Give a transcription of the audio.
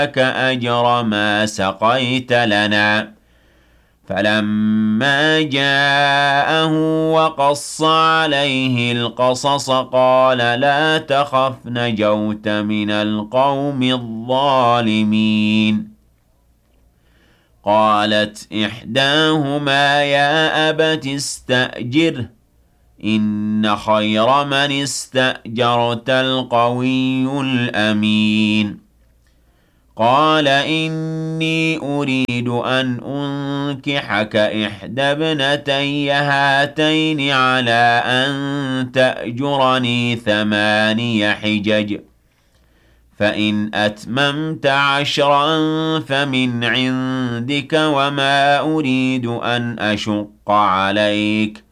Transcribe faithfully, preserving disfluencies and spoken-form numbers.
لك أجر ما سقيت لنا. فلما جاءه وقص عليه القصص قال لا تخف نجوت من القوم الظالمين. قالت إحداهما يا أبت استأجره إن خير من استأجرت القوي الأمين. قال إني أريد أن أنكحك إحدى ابنتي هاتين على أن تأجرني ثماني حجج فإن أتممت عشرا فمن عندك وما أريد أن أشق عليك